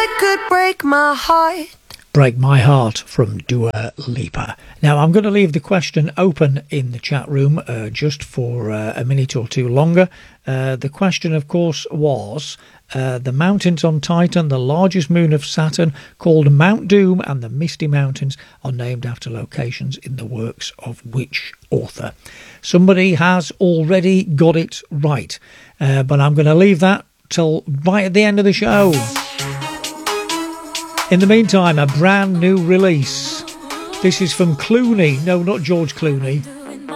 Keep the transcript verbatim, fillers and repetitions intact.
it could break my heart. Break My Heart from Dua Lipa. Now, I'm going to leave the question open in the chat room uh, just for uh, a minute or two longer. Uh, the question, of course, was uh, the mountains on Titan, the largest moon of Saturn, called Mount Doom, and the Misty Mountains are named after locations in the works of which author? Somebody has already got it right, uh, but I'm going to leave that till right at the end of the show. In the meantime, a brand new release. This is from Clooney. No, not George Clooney.